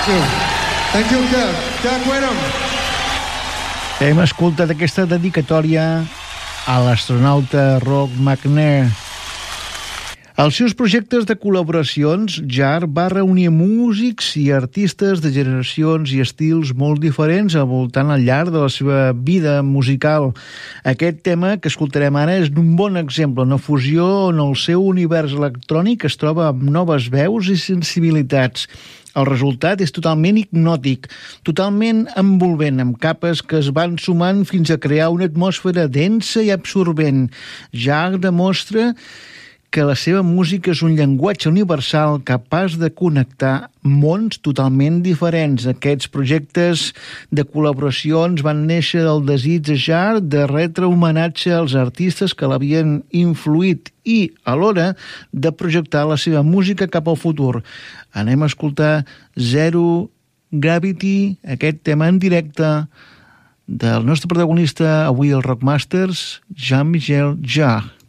Thank you, Kirk. Kirk Whelan. Hem escoltat aquesta dedicatòria a l'astronauta Rob McNair. Als seus projectes de col·laboracions, Jar va reunir músics i artistes de generacions i estils molt diferents al voltant al llarg de la seva vida musical. Aquest tema que escoltarem ara és un bon exemple, una fusió on el seu univers electrònic es troba amb noves veus i sensibilitats. El resultat és totalment hipnòtic, totalment envolvent, amb capes que es van sumant fins a crear una atmosfera densa i absorbent. Jar demostra que la seva música és un llenguatge universal capaç de connectar mons totalment diferents. Aquests projectes de col·laboracions van néixer del desig de Jar de retre homenatge als artistes que l'havien influït i, alhora, de projectar la seva música cap al futur. Anem a escoltar Zero Gravity, aquest tema en directe del nostre protagonista avui al Rockmasters, Jean-Michel Jarre.